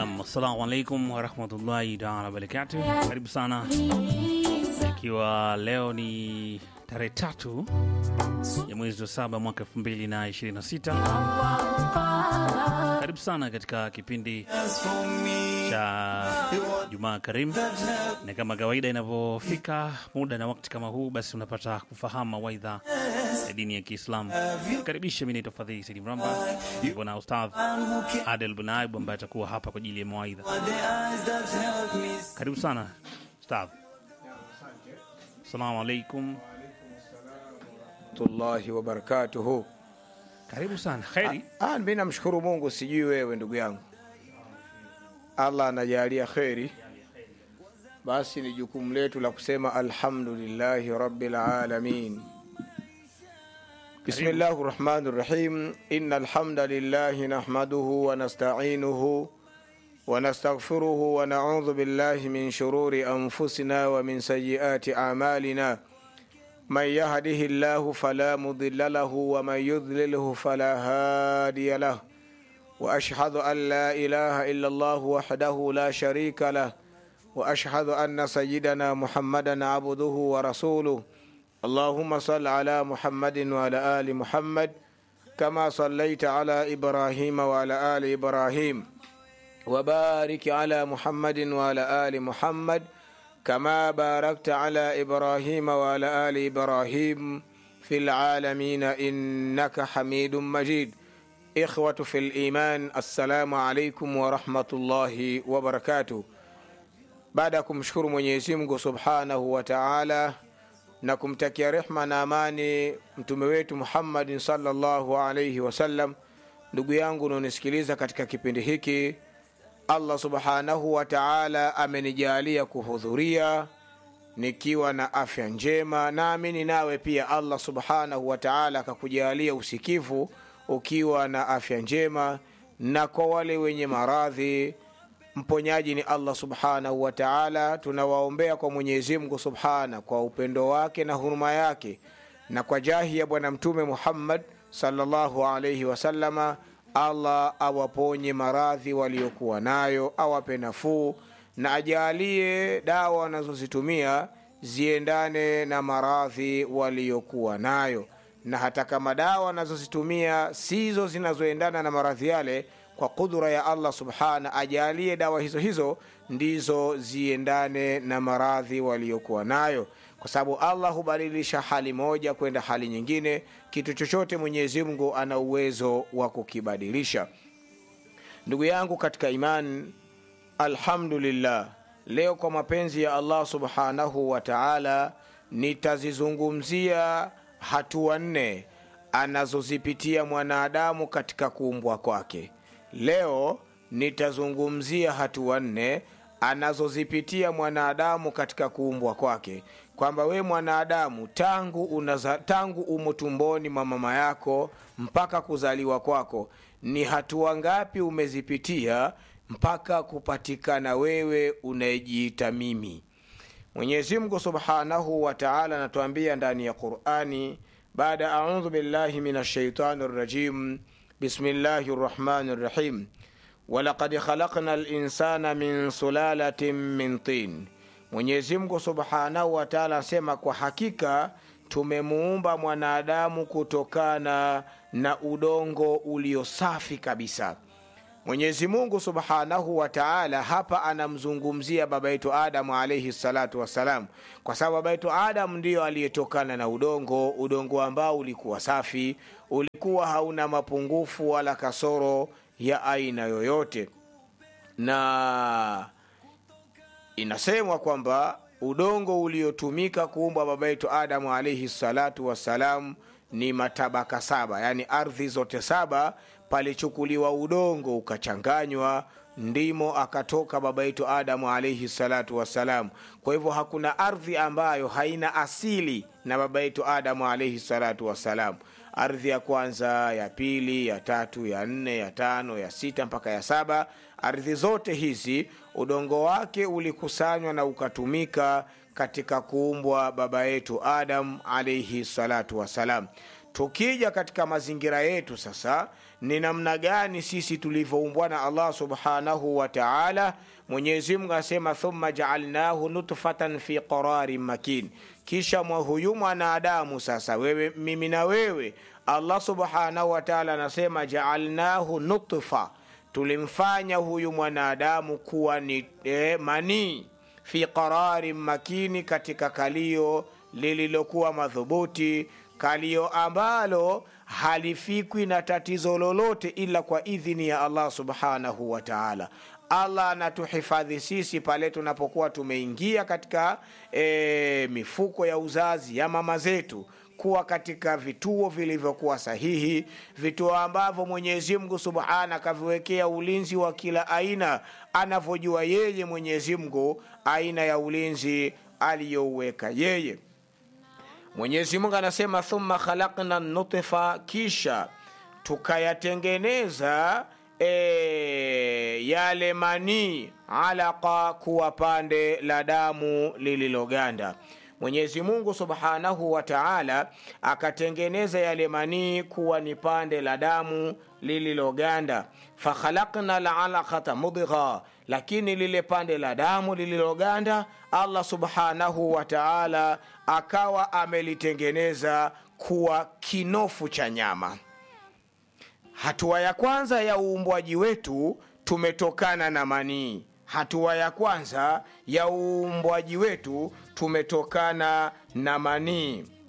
Naam, assalamu alaikum wa rahmatullahi ta'ala wa barakatuh. Karibu sana. Ikiwa leo ni tarehe 3 ya mwezi wa 7 mwaka 2026. Karibu sana katika kipindi cha Jumaa Karim. Na kama kawaida inavyofika muda na wakati kama huu, basi unapata kufahamu mawaidha ya dini ya Kiislamu. Karibisha, mimi naitwa Fadhili Said Mramba. Niko na Ustadh Adel Bunaib ambaye atakuwa hapa kwa ajili ya mawaidha. Karibu sana Ustadh. Assalamu alaikum warahmatullahi wabarakatuhu. Karibu sana. Kheri. Mimi namshukuru Mungu, sijui wewe ndugu yangu. Allah anajalia kheri. Basi ni jukumu letu la kusema alhamdulillahi rabbil alamin. Bismillahir rahmanir rahim. Innal hamdalillahi nahmaduhu wa nasta'inuhu wa nastaghfiruhu wa na'udhu billahi min shururi anfusina wa min sayyiati a'malina. من يهده الله فلا مضل له ومن يضلله فلا هادي له وأشهد أن لا إله إلا الله وحده لا شريك له وأشهد أن سيدنا محمدا عبده ورسوله. اللهم صل على محمد وعلى آل محمد كما صليت على إبراهيم وعلى آل إبراهيم وبارك على محمد وعلى آل محمد كما باركت على إبراهيم وعلى آل إبراهيم في العالمين إنك حميد مجيد. إخوة في الإيمان، السلام عليكم ورحمة الله وبركاته. بعدكم شكر Mwenyezi Mungu Subhanahu wa Ta'ala na kumtakia rehema na amani mtume wetu Muhammad sallallahu alayhi wasallam. Ndugu yangu unanisikiliza katika kipindi hiki, Allah Subhanahu wa Ta'ala amenijalia kuhudhuria nikiwa na afya njema. Naamini nawe pia Allah Subhanahu wa Ta'ala akakujalia usikivu ukiwa na afya njema. Na kwa wale wenye maradhi, mponyaji ni Allah Subhanahu wa Ta'ala. Tunawaombea kwa Mwenyezi Mungu Subhanahu kwa upendo wake na huruma yake, na kwa jahi ya bwana mtume Muhammad sallallahu alayhi wasallama, Allah awaponye maradhi waliokuwa nayo, awape nafuu, na ajalie dawa wanazozitumia ziendane na maradhi waliokuwa nayo. Na hata kama dawa wanazozitumia sizo zinazoendana na maradhi yale, kwa kudura ya Allah Subhana ajalie dawa hizo ndizo ziendane na maradhi waliokuwa nayo, kwa sababu Allah hubadilisha hali moja kwenda hali nyingine. Kitu chochote Mwenyezi Mungu ana uwezo wa kukibadilisha. Ndugu yangu katika iman, alhamdulillah, leo kwa mapenzi ya Allah Subhanahu wa Ta'ala nitazizungumzia hatua 4 anazozipitia mwanadamu katika kuumbwa kwake. Leo nitazungumzia hatua 4 anazozipitia mwanadamu katika kuumbwa kwake, kwamba we mwanadamu tangu umo tumboni mwa mama yako mpaka kuzaliwa kwako, ni hatua ngapi umezipitia mpaka kupatikana wewe unayejiita mimi. Mwenyezi Mungu Subhanahu wa Ta'ala anatuambia ndani ya Qur'ani, baada a'udhu billahi minash shaitanir rajim, bismillahir rahmanir rahim, walaqad khalaqnal insana min sulalatin min tin. Mwenyezi Mungu Subhanahu wa Ta'ala asema, kwa hakika tumemuumba mwanadamu kutokana na udongo uliosafi kabisa. Mwenyezi Mungu Subhanahu wa Ta'ala hapa anamzungumzia baba yetu Adam alayhi salatu wasalam, kwa sababu baba yetu Adam ndiyo aliyetokana na udongo ambao ulikuwa safi, ulikuwa hauna mapungufu wala kasoro ya aina yoyote. Na inasemwa kwamba udongo uliotumika kuumba baba yetu Adam alayhi salatu wasalam ni matabaka 7, yani ardhi zote 7 palichukuliwa udongo ukachanganywa, ndimo akatoka baba yetu Adam alayhi salatu wasalam. Kwa hivyo hakuna ardhi ambayo haina asili na baba yetu Adam alayhi salatu wasalam. Ardhi ya kwanza, ya pili, ya tatu, ya 4, ya 5, ya 6 mpaka ya 7, ardhi zote hizi udongo wake ulikusanywa na ukatumika katika kuumbwa baba yetu Adam alayhi salatu wasalam. Tukija katika mazingira yetu sasa, ni namna gani sisi tulivyoumbwa na Allah subhanahu wa ta'ala. Mwenyezi Mungu asema thumma ja'alnahu nutfatan fi qararin makin, kisha huyu mwanadamu sasa, wewe mimi na wewe, Allah subhanahu wa ta'ala anasema ja'alnahu nutfa, tulimfanya huyu mwanadamu kuwa ni manii, fi qararin makini, katika kalio lililokuwa madhubuti, kalio ambalo halifikwi na tatizo lolote ila kwa idhini ya Allah subhanahu wa ta'ala. Allah anatuhifadhi sisi pale tunapokuwa tumeingia katika mifuko ya uzazi ya mama zetu, kuwa katika vituo vilivyokuwa sahihi, vituo ambavyo Mwenyezi Mungu Subhanahu akaviwekea ulinzi wa kila aina, anavyojua yeye Mwenyezi Mungu aina ya ulinzi aliyouweka yeye. Mwenyezi Mungu anasema thumma khalaqna an-nutfa, kisha tukayatengeneza yale manii, alaqa, kuwa pande la damu lililoganda. Mwenyezi Mungu Subhanahu wa Ta'ala akatengeneza yale manii kuwa ni pande la damu lililoganda. Fa khalaqna al-alaqata mudgha, lakini lile pande la damu lililoganda Allah Subhanahu wa Ta'ala akawa amelitengeneza kuwa kinofu cha nyama. Hatua ya kwanza ya uumbwaji wetu tumetokana na manii. Hatua ya kwanza ya uumbwaji wetu tumetokana na manii.